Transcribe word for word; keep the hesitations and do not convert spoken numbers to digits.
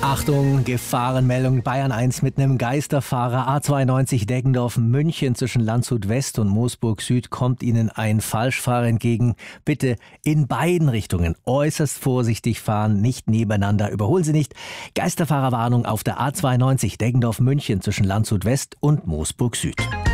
Achtung, Gefahrenmeldung Bayern eins mit einem Geisterfahrer. A zweiundneunzig Deggendorf München zwischen Landshut West und Moosburg Süd kommt Ihnen ein Falschfahrer entgegen. Bitte in beiden Richtungen äußerst vorsichtig fahren, nicht nebeneinander. Überholen Sie nicht. Geisterfahrerwarnung auf der A zweiundneunzig Deggendorf München zwischen Landshut West und Moosburg Süd.